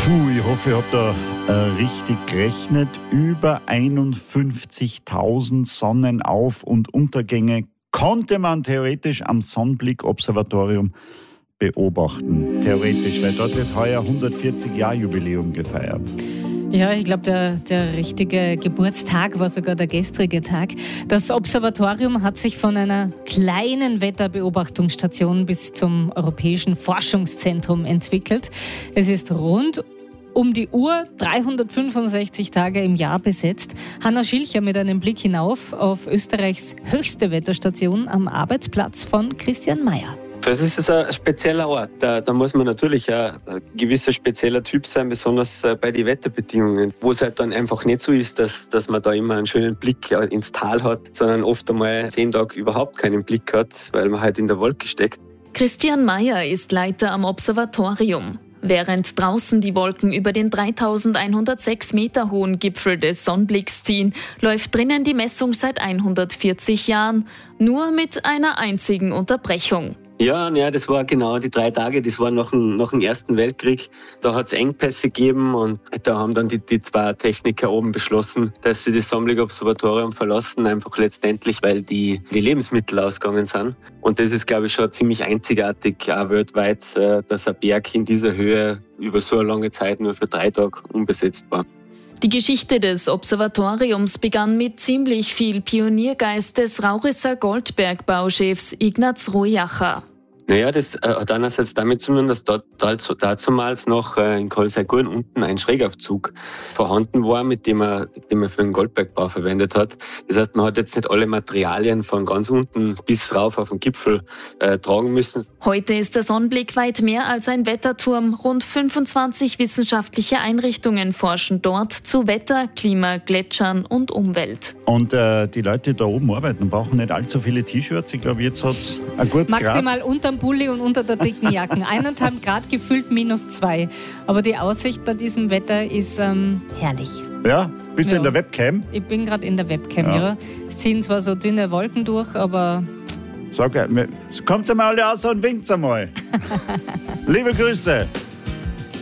Ich hoffe, ich habe da richtig gerechnet. Über 51.000 Sonnenauf- und Untergänge konnte man theoretisch am Sonnenblick-Observatorium beobachten. Theoretisch, weil dort wird heuer 140-Jahr-Jubiläum gefeiert. Ja, ich glaube, der richtige Geburtstag war sogar der gestrige Tag. Das Observatorium hat sich von einer kleinen Wetterbeobachtungsstation bis zum Europäischen Forschungszentrum entwickelt. Es ist rund um die Uhr 365 Tage im Jahr besetzt. Hanna Schilcher mit einem Blick hinauf auf Österreichs höchste Wetterstation am Arbeitsplatz von Christian Mayer. Das ist ein spezieller Ort. Da muss man natürlich ein gewisser spezieller Typ sein, besonders bei den Wetterbedingungen, wo es halt dann einfach nicht so ist, dass man da immer einen schönen Blick ins Tal hat, sondern oft einmal 10 Tage überhaupt keinen Blick hat, weil man halt in der Wolke steckt. Christian Mayer ist Leiter am Observatorium. Während draußen die Wolken über den 3106 Meter hohen Gipfel des Sonnenblicks ziehen, läuft drinnen die Messung seit 140 Jahren, nur mit einer einzigen Unterbrechung. Ja, das war genau die 3 Tage, das war nach dem Ersten Weltkrieg. Da hat es Engpässe gegeben und da haben dann die 2 Techniker oben beschlossen, dass sie das Sonnenblick-Observatorium verlassen, einfach letztendlich, weil die Lebensmittel ausgegangen sind. Und das ist, glaube ich, schon ziemlich einzigartig, auch weltweit, dass ein Berg in dieser Höhe über so eine lange Zeit nur für 3 Tage unbesetzt war. Die Geschichte des Observatoriums begann mit ziemlich viel Pioniergeist des Raurisser Goldbergbauchefs Ignaz Rojacher. Naja, das hat einerseits damit zu tun, dass dazumals noch in Kolsheigurn unten ein Schrägaufzug vorhanden war, mit dem er für den Goldbergbau verwendet hat. Das heißt, man hat jetzt nicht alle Materialien von ganz unten bis rauf auf den Gipfel tragen müssen. Heute ist der Sonnenblick weit mehr als ein Wetterturm. Rund 25 wissenschaftliche Einrichtungen forschen dort zu Wetter, Klima, Gletschern und Umwelt. Und die Leute, die da oben arbeiten, brauchen nicht allzu viele T-Shirts. Ich glaube, jetzt hat es ein gutes Grad. Maximal unterm Bulli und unter der dicken Jacken. 1,5 Grad, gefühlt -2. Aber die Aussicht bei diesem Wetter ist herrlich. Ja? Bist du in der Webcam? Ich bin gerade in der Webcam, ja. Es ziehen zwar so dünne Wolken durch, aber... Sag, kommt einmal alle raus und winkt einmal. Liebe Grüße.